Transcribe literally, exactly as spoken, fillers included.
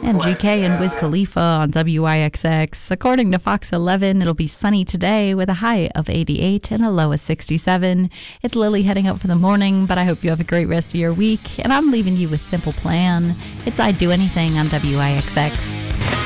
And G K and Wiz Khalifa on W I X X. According to Fox eleven, it'll be sunny today with a high of eighty-eight and a low of sixty-seven. It's Lily heading out for the morning, but I hope you have a great rest of your week. And I'm leaving you with Simple Plan. It's I'd Do Anything on W I X X.